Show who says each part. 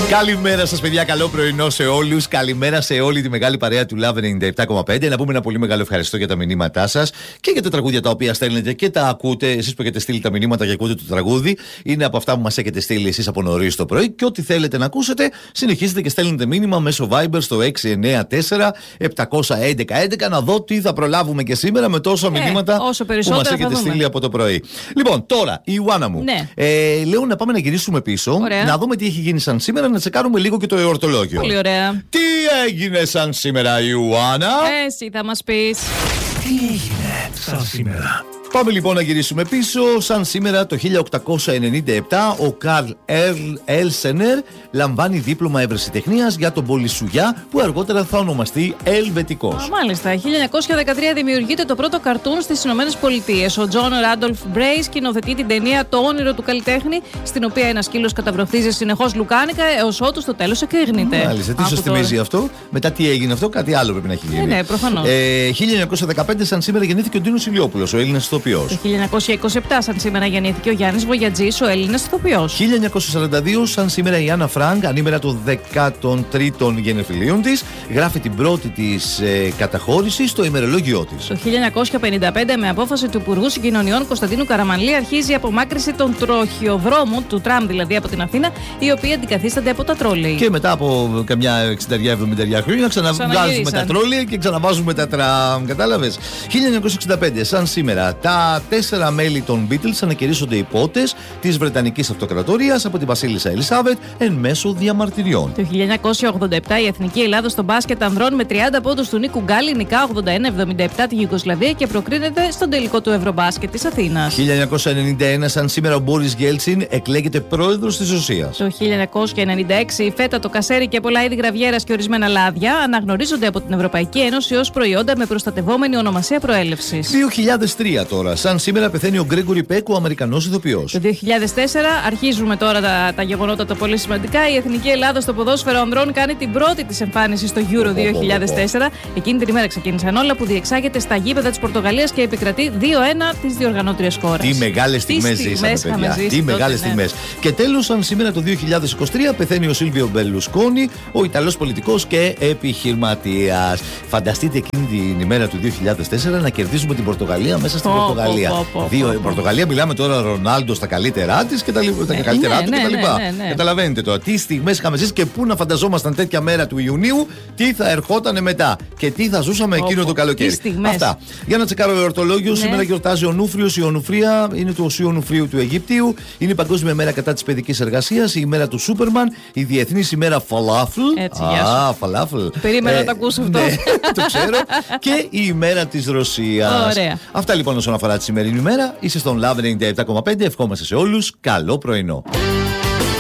Speaker 1: Καλημέρα σας, παιδιά. Καλό πρωινό σε όλους. Καλημέρα σε όλη τη μεγάλη παρέα του Love 97,5. Να πούμε ένα πολύ μεγάλο ευχαριστώ για τα μηνύματά σας και για τα τραγούδια τα οποία στέλνετε και τα ακούτε. Εσείς που έχετε στείλει τα μηνύματα και ακούτε το τραγούδι, είναι από αυτά που μας έχετε στείλει εσείς από νωρίς το πρωί. Και ό,τι θέλετε να ακούσετε, συνεχίζετε και στέλνετε μήνυμα μέσω Viber στο 694-711-11 να δω τι θα προλάβουμε και σήμερα με τόσα μηνύματα που μας έχετε στείλει από το πρωί. Λοιπόν, τώρα η Ιωάννα μου.
Speaker 2: Ναι.
Speaker 1: Λέω να πάμε να γυρίσουμε πίσω,
Speaker 2: ωραία,
Speaker 1: να δούμε τι έχει γίνει σαν σήμερα, να τσεκάρουμε λίγο και το εορτολόγιο.
Speaker 2: Πολύ ωραία.
Speaker 1: Τι έγινε σαν σήμερα, Ιωάννα?
Speaker 2: Εσύ θα μας πεις.
Speaker 1: Τι έγινε σαν σήμερα? Πάμε λοιπόν να γυρίσουμε πίσω. Σαν σήμερα το 1897 ο Καρλ Έλσενερ λαμβάνει δίπλωμα ευρεσιτεχνίας για τον πολυσουγιά που αργότερα θα ονομαστεί Ελβετικός.
Speaker 2: Μάλιστα. 1913 δημιουργείται το πρώτο καρτούν στις Ηνωμένες Πολιτείες. Ο Τζον Ράντολφ Μπρέι σκηνοθετεί την ταινία Το όνειρο του καλλιτέχνη, στην οποία ένας σκύλος καταβροχθίζει συνεχώς λουκάνικα έως ότου στο τέλος εκρήγνεται.
Speaker 1: Μάλιστα. Τι σας θυμίζει αυτό? Μετά τι έγινε αυτό? Κάτι άλλο πρέπει να έχει γίνει.
Speaker 2: Ναι, προφανώς.
Speaker 1: 1915 σαν σήμερα γεννήθηκε ο Ντίνος Ηλιόπουλος, ο Έλληνας ηθοποιός.
Speaker 2: Το 1927 σαν σήμερα γεννήθηκε ο Γιάννης Βογιατζής, ο Έλληνας ηθοποιός.
Speaker 1: 1942 σαν σήμερα η Άννα Φρανκ, ανήμερα των 13ων γενεφιλίων της, γράφει την πρώτη της καταχώρηση στο ημερολόγιό της.
Speaker 2: Το 1955 με απόφαση του Υπουργού Συγκοινωνιών Κωνσταντίνου Καραμανλή αρχίζει η απομάκρυνση των τροχιοδρόμων, του τραμ δηλαδή από την Αθήνα, οι οποίοι αντικαθίστανται από τα τρόλεϊ.
Speaker 1: Και μετά από καμιά 60-70 χρόνια ξαναβγάζουμε τα τρόλεϊ και ξαναβάζουμε τα τραμ. Κατάλαβες? 1965 σαν σήμερα τα 4 μέλη των Beatles ανακηρύσσονται υπότες της Βρετανικής Αυτοκρατορίας από την Βασίλισσα Ελισάβετ εν μέσω διαμαρτυριών.
Speaker 2: Το 1987 η Εθνική Ελλάδος στο μπάσκετ ανδρών με 30 πόντους του Νίκου Γκάλι νικά 81-77 τη Ιουγκοσλαβία και προκρίνεται στον τελικό του Ευρωμπάσκετ της Αθήνας.
Speaker 1: 1991 σαν σήμερα ο Μπόρις Γκέλτσιν εκλέγεται πρόεδρος της Ρωσίας.
Speaker 2: Το 1996 η φέτα, το κασέρι και πολλά είδη γραβιέρας και ορισμένα λάδια αναγνωρίζονται από την Ευρωπαϊκή Ένωση ως προϊόντα με προστατευόμενη ονομασία προέλευσης.
Speaker 1: 2003 τώρα. Σαν σήμερα πεθαίνει ο Γκρέγκορι Πέκ, ο Αμερικανός ηθοποιός.
Speaker 2: Το 2004 αρχίζουμε τώρα τα γεγονότα τα πολύ σημαντικά. Η Εθνική Ελλάδα στο ποδόσφαιρο ανδρών κάνει την πρώτη της εμφάνιση στο Euro 2004. Εκείνη την ημέρα ξεκίνησαν όλα, που διεξάγεται στα γήπεδα της Πορτογαλίας και επικρατεί 2-1 της διοργανώτριας χώρας.
Speaker 1: Τι μεγάλες στιγμές ζήσαμε, παιδιά. Τι μεγάλες στιγμές. Και τέλος, σαν σήμερα το 2023 πεθαίνει ο Σίλβιο Μπερλουσκόνι, ο Ιταλός πολιτικός και επιχειρηματίας. Φανταστείτε εκείνη την ημέρα του 2004 να κερδίζουμε την Πορτογαλία μέσα στην Πορτογαλία. Η Πορτογαλία, μιλάμε τώρα Ρονάλντο στα καλύτερά της και τα καλύτερά του κτλ. Καταλαβαίνετε τώρα τι στιγμές είχαμε ζήσει και πού να φανταζόμασταν τέτοια μέρα του Ιουνίου, τι θα ερχόταν μετά και τι θα ζούσαμε εκείνο το καλοκαίρι. Αυτά. Για να τσεκάρω το εορτολόγιο, σήμερα γιορτάζει ο Νούφριος, η Ονουφρία, είναι του Οσίου Νουφρίου του Αιγυπτίου, είναι η Παγκόσμια Μέρα κατά της παιδικής εργασίας, η ημέρα του Σούπερμαν, η Διεθνής ημέρα Φαλάφλ. Φαλάφλ.
Speaker 2: Περίμενα να το ακούσω αυτό.
Speaker 1: Ναι, το ξέρω. Και η ημέρα της Ρωσίας.
Speaker 2: Ωραία.
Speaker 1: Αυτά λοιπόν όσον αφορά τη σημερινή ημέρα. Είστε στον Love 97,5. Ευχόμαστε σε όλους καλό πρωινό.